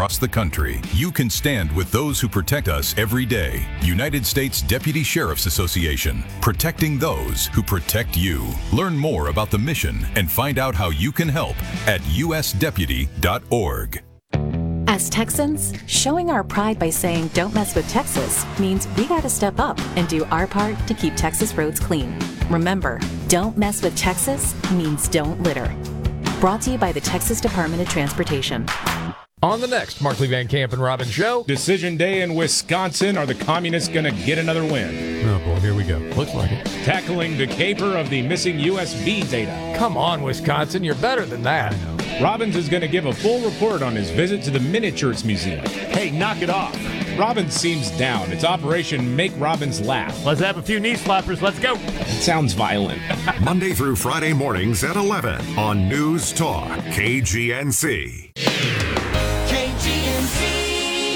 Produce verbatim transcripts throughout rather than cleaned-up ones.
across the country. You can stand with those who protect us every day. United States Deputy Sheriff's Association, protecting those who protect you. Learn more about the mission and find out how you can help at u s deputy dot org. As Texans, showing our pride by saying don't mess with Texas means we gotta step up and do our part to keep Texas roads clean. Remember, don't mess with Texas means don't litter. Brought to you by the Texas Department of Transportation. On the next Markley Van Camp and Robbins show. Decision day in Wisconsin. Are the communists going to get another win? Oh, boy, here we go. Looks like it. Tackling the caper of the missing U S B data. Come on, Wisconsin. You're better than that. Robbins is going to give a full report on his visit to the Miniatures Museum. Hey, knock it off. Robbins seems down. It's Operation Make Robbins Laugh. Let's have a few knee slappers. Let's go. It sounds violent. Monday through Friday mornings at eleven on News Talk, K G N C. K G N C.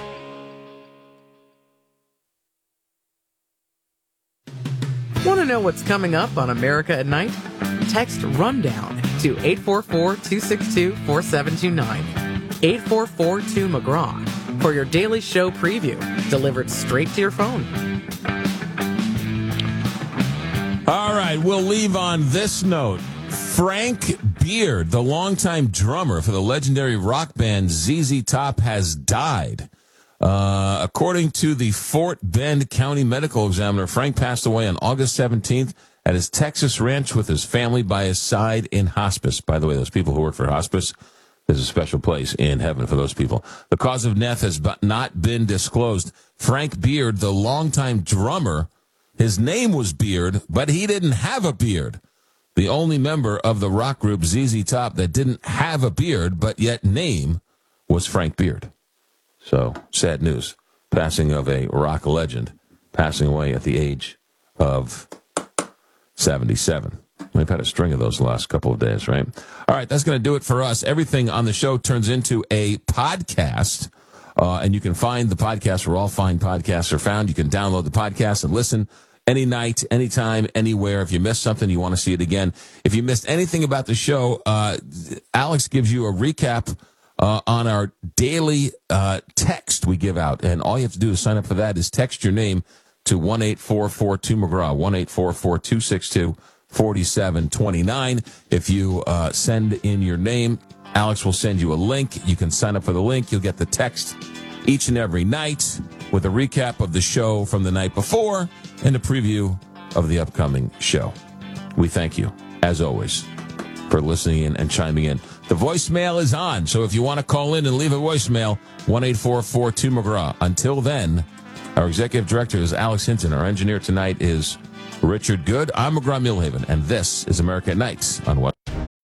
Want to know what's coming up on America at Night? Text RUNDOWN to eight four four, two six two, four seven two nine. eight four four two McGraw for your daily show preview, delivered straight to your phone. All right, we'll leave on this note. Frank Beard, the longtime drummer for the legendary rock band Z Z Top, has died. Uh, according to the Fort Bend County Medical Examiner, Frank passed away on August seventeenth at his Texas ranch with his family by his side in hospice. By the way, those people who work for hospice, there's a special place in heaven for those people. The cause of death has not been disclosed. Frank Beard, the longtime drummer, his name was Beard, but he didn't have a beard. The only member of the rock group Z Z Top that didn't have a beard, but yet name, was Frank Beard. So, sad news. Passing of a rock legend, passing away at the age of seventy-seven. We've had a string of those the last couple of days, right? All right, that's going to do it for us. Everything on the show turns into a podcast, uh, and you can find the podcast where all fine podcasts are found. You can download the podcast and listen any night, anytime, anywhere. If you missed something, you want to see it again. If you missed anything about the show, uh, Alex gives you a recap uh, on our daily uh, text we give out, and all you have to do to sign up for that is text your name to one eight four four two McGraw, one eight four four two six two four seven two nine. If you uh, send in your name, Alex will send you a link. You can sign up for the link. You'll get the text each and every night with a recap of the show from the night before and a preview of the upcoming show. We thank you, as always, for listening in and chiming in. The voicemail is on, so if you want to call in and leave a voicemail, one eight four four two McGraw. Until then, our executive director is Alex Hinton. Our engineer tonight is Richard Good. I'm McGraw Millhaven, and this is America at Night on what?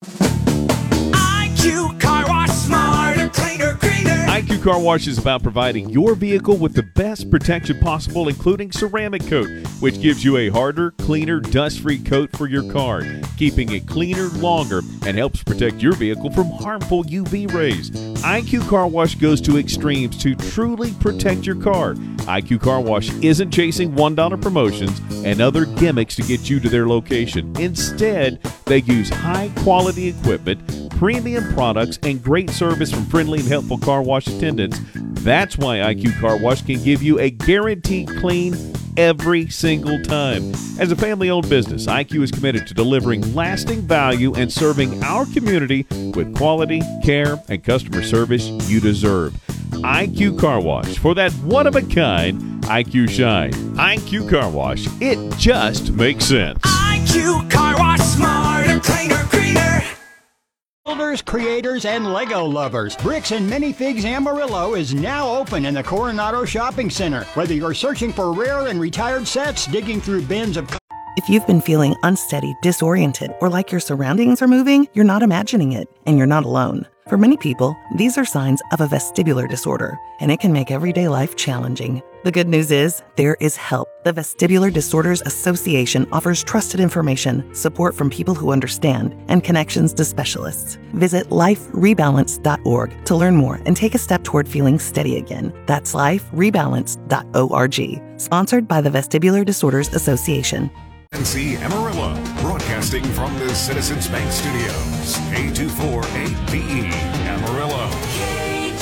I Q Car Wash, smarter, cleaner, greener. I Q Car Wash is about providing your vehicle with the best protection possible, including ceramic coat, which gives you a harder, cleaner, dust-free coat for your car, keeping it cleaner longer and helps protect your vehicle from harmful U V rays. I Q Car Wash goes to extremes to truly protect your car. I Q Car Wash isn't chasing one dollar promotions and other gimmicks to get you to their location. Instead, they use high-quality equipment, premium products, and great service from friendly and helpful car wash attendants. That's why I Q Car Wash can give you a guaranteed clean every single time. As a family-owned business, I Q is committed to delivering lasting value and serving our community with quality, care, and customer service you deserve. I Q Car Wash, for that one-of-a-kind I Q shine. I Q Car Wash, it just makes sense. I Q Car Wash, smarter, cleaner, greener. Builders, creators, and Lego lovers, Bricks and Minifigs Amarillo is now open in the Coronado Shopping Center. Whether you're searching for rare and retired sets, digging through bins of... If you've been feeling unsteady, disoriented, or like your surroundings are moving, you're not imagining it, and you're not alone. For many people, these are signs of a vestibular disorder, and it can make everyday life challenging. The good news is, there is help. The Vestibular Disorders Association offers trusted information, support from people who understand, and connections to specialists. Visit life rebalance dot org to learn more and take a step toward feeling steady again. That's life rebalance dot org. Sponsored by the Vestibular Disorders Association. N C Amarillo, broadcasting from the Citizens Bank Studios, A two four eight B E,